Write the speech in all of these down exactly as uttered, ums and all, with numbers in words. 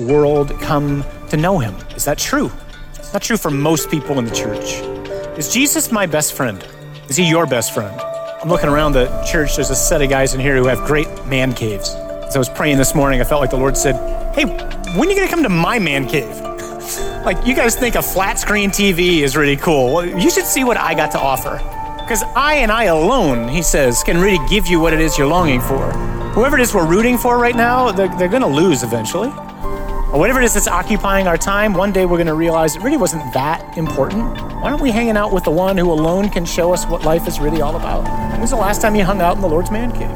world come to know him. Is that true? It's not true for most people in the church. Is Jesus my best friend? Is he your best friend? I'm looking around the church. There's a set of guys in here who have great man caves. As I was praying this morning, I felt like the Lord said, hey, when are you going to come to my man cave? Like, you guys think a flat screen T V is really cool. Well, you should see what I got to offer. Because I and I alone, he says, can really give you what it is you're longing for. Whoever it is we're rooting for right now, they're, they're going to lose eventually. Or whatever it is that's occupying our time, one day we're going to realize it really wasn't that important. Why aren't we hanging out with the one who alone can show us what life is really all about? When was the last time you hung out in the Lord's man cave?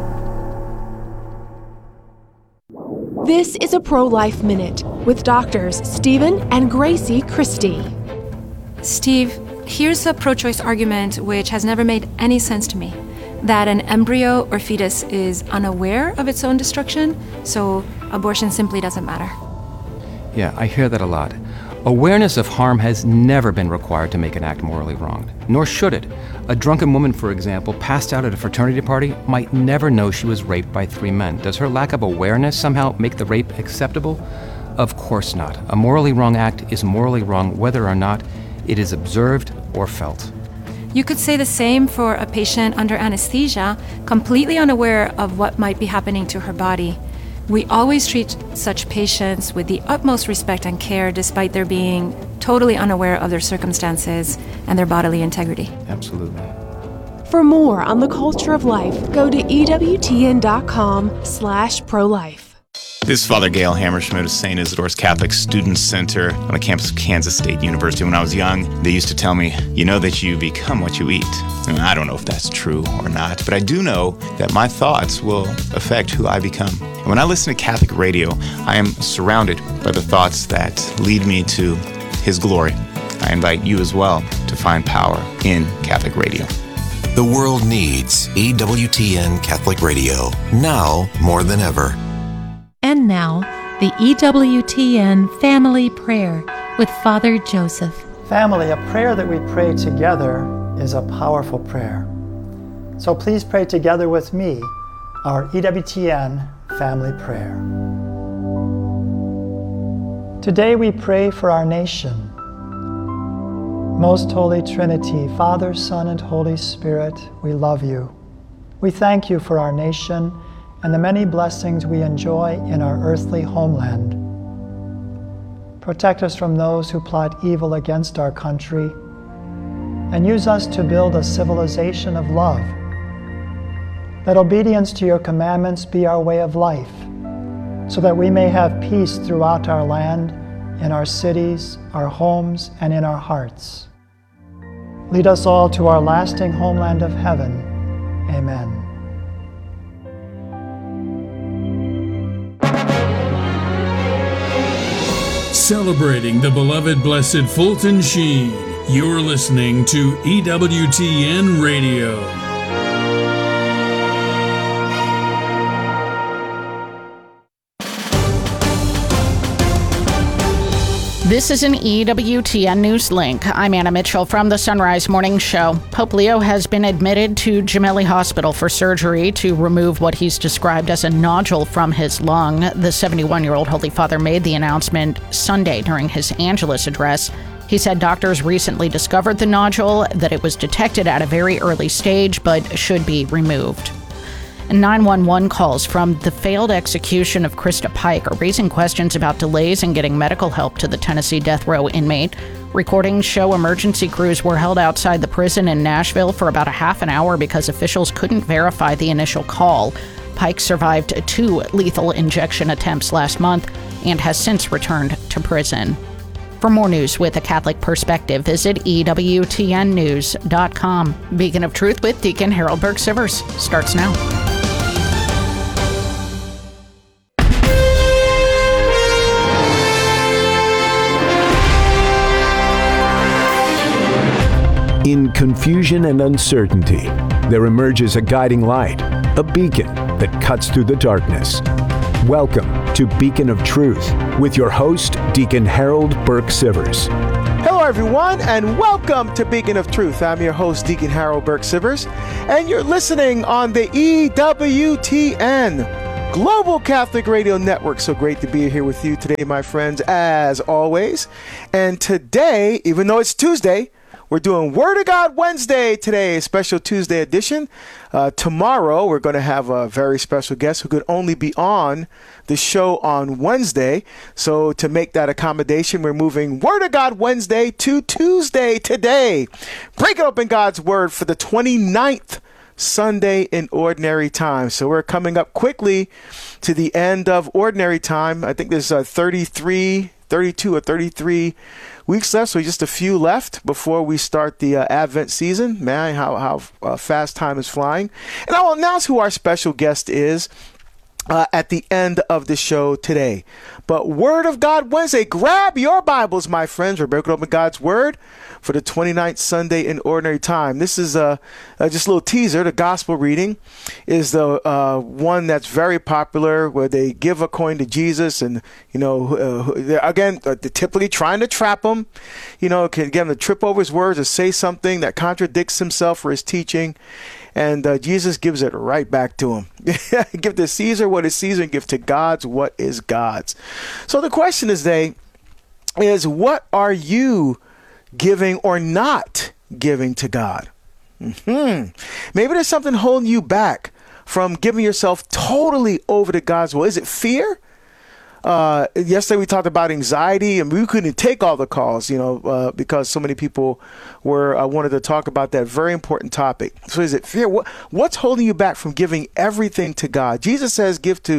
This is a Pro-Life Minute with doctors Stephen and Gracie Christie. Steve, here's a pro-choice argument which has never made any sense to me. That an embryo or fetus is unaware of its own destruction, so abortion simply doesn't matter. Yeah, I hear that a lot. Awareness of harm has never been required to make an act morally wrong, nor should it. A drunken woman, for example, passed out at a fraternity party might never know she was raped by three men. Does her lack of awareness somehow make the rape acceptable? Of course not. A morally wrong act is morally wrong whether or not it is observed or felt. You could say the same for a patient under anesthesia, completely unaware of what might be happening to her body. We always treat such patients with the utmost respect and care, despite their being totally unaware of their circumstances and their bodily integrity. Absolutely. For more on the culture of life, go to ewtn.com slash pro-life. This is Father Gail Hammerschmidt of Saint Isidore's Catholic Student Center on the campus of Kansas State University. When I was young, they used to tell me, you know that you become what you eat. And I don't know if that's true or not, but I do know that my thoughts will affect who I become. And when I listen to Catholic radio, I am surrounded by the thoughts that lead me to His glory. I invite you as well to find power in Catholic radio. The world needs E W T N Catholic Radio, now more than ever. And now, the E W T N Family Prayer with Father Joseph. Family, a prayer that we pray together is a powerful prayer. So please pray together with me our E W T N Family Prayer. Today we pray for our nation. Most Holy Trinity, Father, Son, and Holy Spirit, we love you. We thank you for our nation and the many blessings we enjoy in our earthly homeland. Protect us from those who plot evil against our country, and use us to build a civilization of love. Let obedience to your commandments be our way of life, so that we may have peace throughout our land, in our cities, our homes, and in our hearts. Lead us all to our lasting homeland of heaven. Amen. Celebrating the beloved Blessed Fulton Sheen, you're listening to E W T N Radio. This is an E W T N News Link. I'm Anna Mitchell from the Sunrise Morning Show. Pope Leo has been admitted to Gemelli Hospital for surgery to remove what he's described as a nodule from his lung. The seventy-one-year-old Holy Father made the announcement Sunday during his Angelus address. He said doctors recently discovered the nodule, that it was detected at a very early stage, but should be removed. nine one one calls from the failed execution of Krista Pike are raising questions about delays in getting medical help to the Tennessee death row inmate. Recordings show emergency crews were held outside the prison in Nashville for about a half an hour because officials couldn't verify the initial call. Pike survived two lethal injection attempts last month and has since returned to prison. For more news with a Catholic perspective, visit E W T N news dot com. Beacon of Truth with Deacon Harold Burke-Sivers starts now. In confusion and uncertainty, there emerges a guiding light, a beacon that cuts through the darkness. Welcome to Beacon of Truth with your host, Deacon Harold Burke-Sivers. Hello, everyone, and welcome to Beacon of Truth. I'm your host, Deacon Harold Burke-Sivers, and you're listening on the E W T N Global Catholic Radio Network. So great to be here with you today, my friends, as always. And today, even though it's Tuesday, we're doing Word of God Wednesday today, a special Tuesday edition. Uh, tomorrow, we're going to have a very special guest who could only be on the show on Wednesday. So to make that accommodation, we're moving Word of God Wednesday to Tuesday today. Break it open God's Word for the twenty-ninth Sunday in Ordinary Time. So we're coming up quickly to the end of Ordinary Time. I think there's uh, thirty-three, thirty-two or thirty-three weeks left, so just a few left before we start the uh, Advent season. Man, how, how uh, fast time is flying. And I will announce who our special guest is Uh, at the end of the show today. But Word of God Wednesday, grab your Bibles, my friends. We're breaking open God's Word for the twenty-ninth Sunday in Ordinary Time. This is uh, uh, just a little teaser. The gospel reading is the uh, one that's very popular, where they give a coin to Jesus, and you know, uh, again, uh, they're typically trying to trap him. You know, can get him to trip over his words or say something that contradicts himself or his teaching. And uh, Jesus gives it right back to him. Give to Caesar what is Caesar, and give to God's what is God's. So the question today is, what are you giving or not giving to God? Mm-hmm. Maybe there's something holding you back from giving yourself totally over to God's will. Is it fear? Uh, yesterday we talked about anxiety, and we couldn't take all the calls, you know, uh, because so many people were uh, wanted to talk about that very important topic. So is it fear? What, what's holding you back from giving everything to God? Jesus says, give to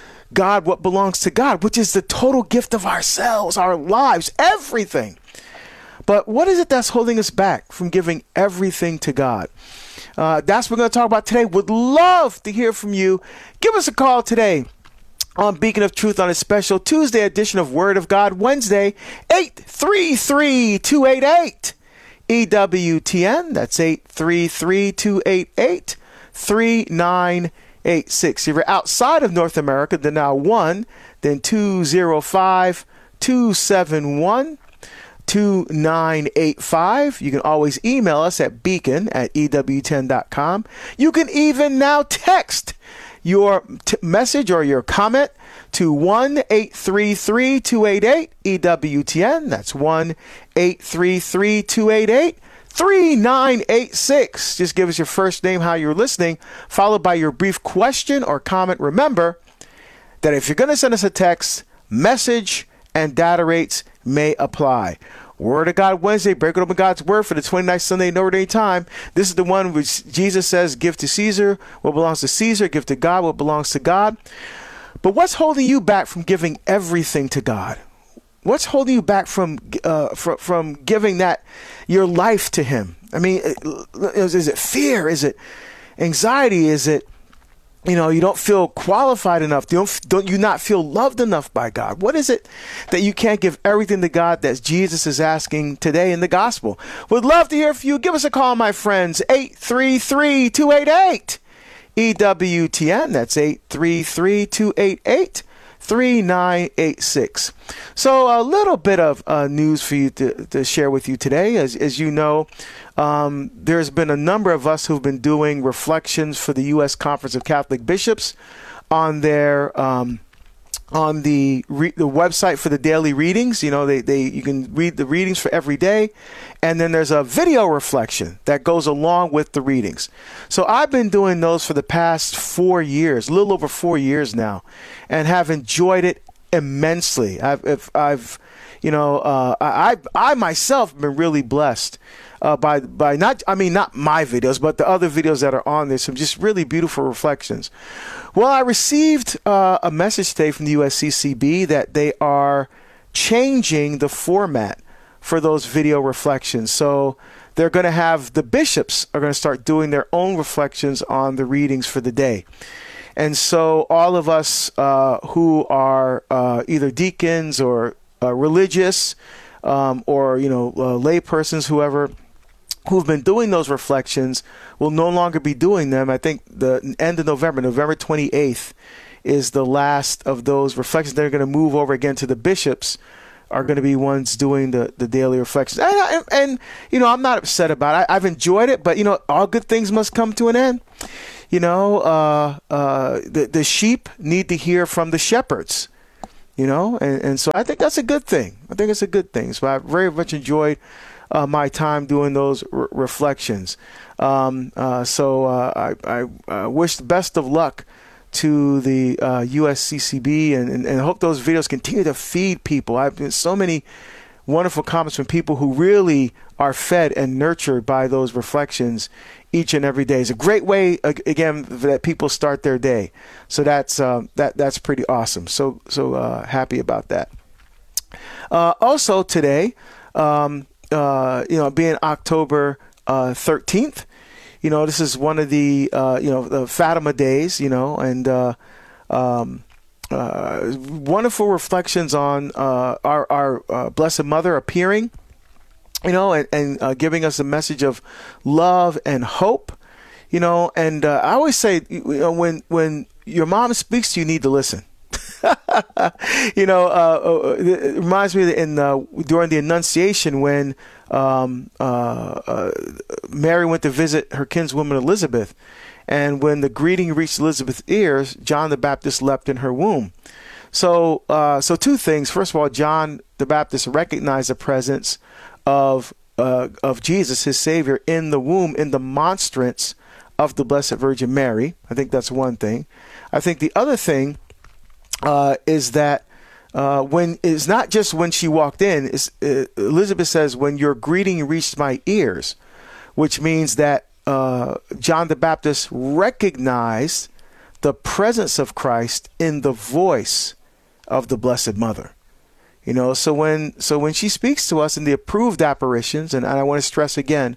God what belongs to God, which is the total gift of ourselves, our lives, everything. But what is it that's holding us back from giving everything to God? Uh, that's what we're going to talk about today. Would love to hear from you. Give us a call today on Beacon of Truth on a special Tuesday edition of Word of God Wednesday, eight three three, two eight eight, E W T N. That's eight three three, two eight eight, three nine eight six. If you're outside of North America, then now one, then two zero five, two seven one, two nine eight five. You can always email us at beacon at E W T N dot com. You can even now text your t- message or your comment to one eight three three, two eight eight, E W T N. That's one eight three three, two eight eight, three nine eight six. Just give us your first name, how you're listening, followed by your brief question or comment. Remember that if you're going to send us a text, message and data rates may apply. Word of God Wednesday, breaking open God's Word for the twenty-ninth Sunday in Ordinary Time. This is the one which Jesus says, give to Caesar what belongs to Caesar, give to God what belongs to God. But what's holding you back from giving everything to God? What's holding you back from uh, from, from giving that your life to Him? I mean, is, is it fear? Is it anxiety? Is it, you know, you don't feel qualified enough? Don't, don't you not feel loved enough by God? What is it that you can't give everything to God that Jesus is asking today in the gospel? Would love to hear from you. Give us a call, my friends. eight three three, two eight eight, E W T N. That's eight three three, two eight eight, three nine eight six. So a little bit of uh, news for you to, to share with you today. As, as you know, Um, there's been a number of us who've been doing reflections for the U S Conference of Catholic Bishops on their um, on the re- the website for the daily readings. You know, they, they you can read the readings for every day, and then there's a video reflection that goes along with the readings. So I've been doing those for the past four years, a little over four years now, and have enjoyed it immensely. I've I've, I've you know uh, I I myself have been really blessed. Uh, by by not I mean not my videos, but the other videos that are on there. Some just really beautiful reflections. Well, I received uh, a message today from the U S C C B that they are changing the format for those video reflections. So they're going to have the bishops are going to start doing their own reflections on the readings for the day. And so all of us uh, who are uh, either deacons or uh, religious um, or you know uh, lay persons, whoever, who've been doing those reflections will no longer be doing them. I think the end of November, November twenty-eighth, is the last of those reflections. They're going to move over again to the bishops are going to be ones doing the, the daily reflections. And, and, and, you know, I'm not upset about it. I, I've enjoyed it, but, you know, all good things must come to an end. You know, uh, uh, the, the sheep need to hear from the shepherds, you know, and, and so I think that's a good thing. I think it's a good thing. So I very much enjoyed uh, my time doing those re- reflections. Um, uh, so uh, I, I uh, wish the best of luck to the uh, U S C C B, and, and, and I hope those videos continue to feed people. I've been so many wonderful comments from people who really are fed and nurtured by those reflections each and every day. It's a great way, again, that people start their day. So that's uh, that that's pretty awesome. So so uh, happy about that. Uh, also today, um, uh, you know, being October uh, thirteenth. You know, this is one of the, uh, you know, the Fatima days, you know, and uh, um, uh, wonderful reflections on uh, our, our uh, Blessed Mother appearing, you know, and, and uh, giving us a message of love and hope, you know. And uh, I always say, you know, when, when your mom speaks to you, you need to listen. you know, uh, it reminds me in uh, during the Annunciation when um, uh, uh, Mary went to visit her kinswoman Elizabeth, and when the greeting reached Elizabeth's ears, John the Baptist leapt in her womb. So, uh, so two things. First of all, John the Baptist recognized the presence of uh, of Jesus, his Savior, in the womb, in the monstrance of the Blessed Virgin Mary. I think that's one thing. I think the other thing Uh, is that uh, when it's not just when she walked in. It's, uh, Elizabeth says, when your greeting reached my ears, which means that uh, John the Baptist recognized the presence of Christ in the voice of the Blessed Mother. You know, so when so when she speaks to us in the approved apparitions, and, and I want to stress again,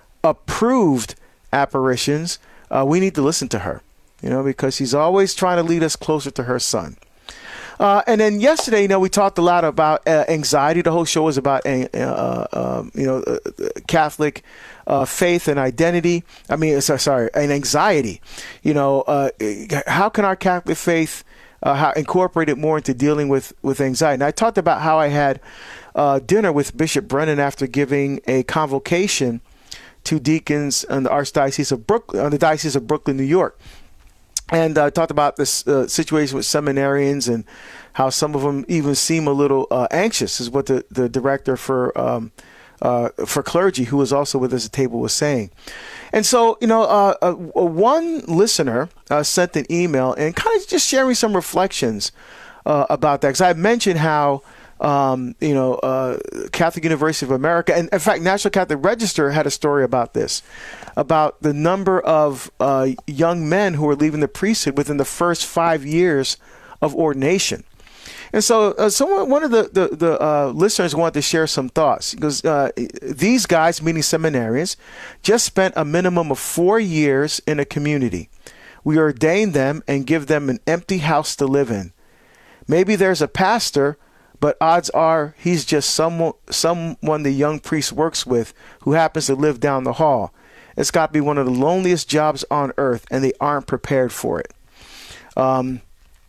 approved apparitions, uh, we need to listen to her. You know, because she's always trying to lead us closer to her Son. Uh, and then yesterday, you know, we talked a lot about uh, anxiety. The whole show was about, uh, uh, um, you know, uh, Catholic uh, faith and identity. I mean, sorry, sorry, and anxiety. You know, uh, how can our Catholic faith uh, how, incorporate it more into dealing with, with anxiety? And I talked about how I had uh, dinner with Bishop Brennan after giving a convocation to deacons in the Archdiocese of Brooklyn, uh, the Diocese of Brooklyn, New York. And I uh, talked about this uh, situation with seminarians and how some of them even seem a little uh, anxious, is what the, the director for um, uh, for clergy, who was also with us at the table, was saying. And so, you know, uh, uh, one listener uh, sent an email and kind of just sharing some reflections uh, about that. Because I mentioned how, um, you know, uh, Catholic University of America, and in fact, National Catholic Register had a story about this, about the number of uh, young men who are leaving the priesthood within the first five years of ordination. And so uh, someone, one of the, the, the uh, listeners wanted to share some thoughts. Because uh, these guys, meaning seminarians, just spent a minimum of four years in a community. We ordain them and give them an empty house to live in. Maybe there's a pastor, but odds are he's just someone, someone the young priest works with who happens to live down the hall. It's got to be one of the loneliest jobs on earth, and they aren't prepared for it. Um,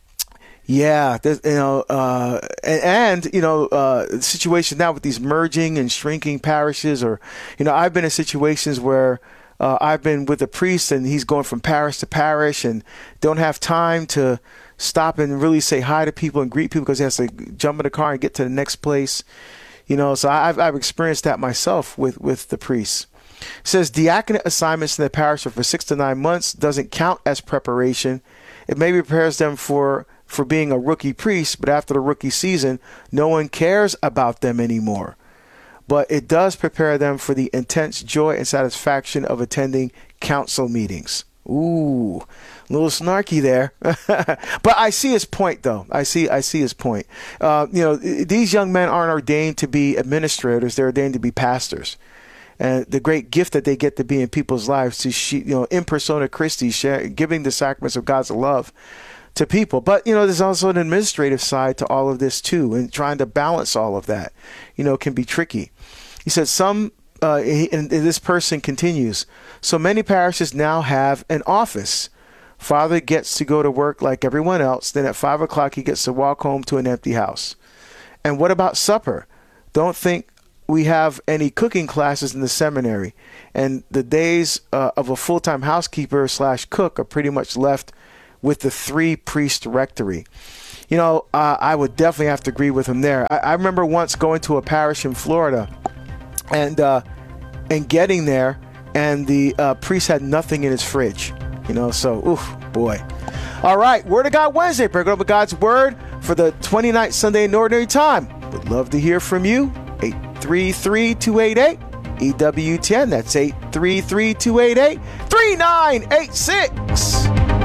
yeah, you know, uh, and, and, you know, uh, the situation now with these merging and shrinking parishes, or, you know, I've been in situations where uh, I've been with a priest and he's going from parish to parish and don't have time to stop and really say hi to people and greet people because he has to jump in the car and get to the next place. You know, so I've, I've experienced that myself with, with the priests. It says diaconate assignments in the parish for six to nine months doesn't count as preparation. It maybe prepares them for, for being a rookie priest, but after the rookie season, no one cares about them anymore. But it does prepare them for the intense joy and satisfaction of attending council meetings. Ooh, a little snarky there. But I see his point, though. I see I see his point. Uh, you know, these young men aren't ordained to be administrators. They're ordained to be pastors. And the great gift that they get to be in people's lives, to, you know, in persona Christi, share, giving the sacraments of God's love to people. But, you know, there's also an administrative side to all of this, too. And trying to balance all of that, you know, can be tricky. He said some, uh, and this person continues, so many parishes now have an office. Father gets to go to work like everyone else. Then at five o'clock, he gets to walk home to an empty house. And what about supper? Don't think we have any cooking classes in the seminary. And the days uh, of a full-time housekeeper slash cook are pretty much left with the three-priest rectory. You know, uh, I would definitely have to agree with him there. I, I remember once going to a parish in Florida and uh, and getting there, and the uh, priest had nothing in his fridge. You know, so, oof, boy. All right, Word of God Wednesday. Breaking up with God's Word for the twenty-ninth Sunday in Ordinary Time. Would love to hear from you. eight three three, two eight eight, E W T N. That's eight three three, two eight eight, three nine eight six.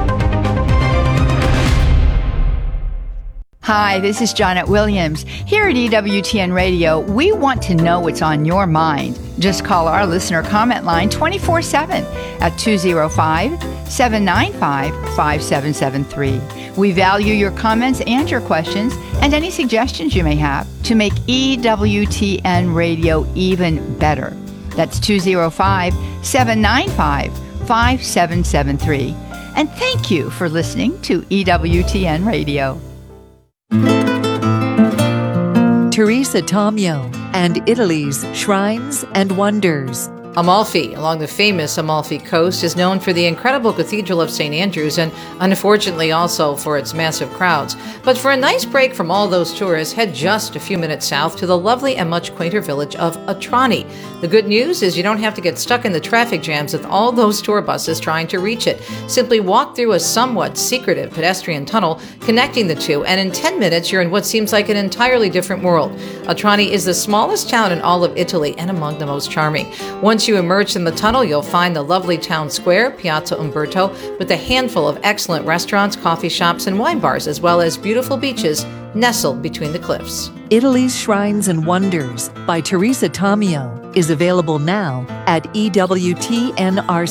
Hi, this is Janet Williams. Here at E W T N Radio, we want to know what's on your mind. Just call our listener comment line twenty-four seven at two oh five, seven nine five, five seven seven three. We value your comments and your questions and any suggestions you may have to make E W T N Radio even better. That's two oh five, seven nine five, five seven seven three. And thank you for listening to E W T N Radio. Teresa Tomeo and Italy's Shrines and Wonders. Amalfi, along the famous Amalfi Coast, is known for the incredible Cathedral of Saint Andrews and, unfortunately, also for its massive crowds. But for a nice break from all those tourists, head just a few minutes south to the lovely and much quainter village of Atrani. The good news is you don't have to get stuck in the traffic jams with all those tour buses trying to reach it. Simply walk through a somewhat secretive pedestrian tunnel connecting the two, and in ten minutes you're in what seems like an entirely different world. Atrani is the smallest town in all of Italy and among the most charming. Once you emerge in the tunnel, you'll find the lovely town square, Piazza Umberto, with a handful of excellent restaurants, coffee shops, and wine bars, as well as beautiful beaches nestled between the cliffs. Italy's Shrines and Wonders by Teresa Tomeo is available now at E W T N R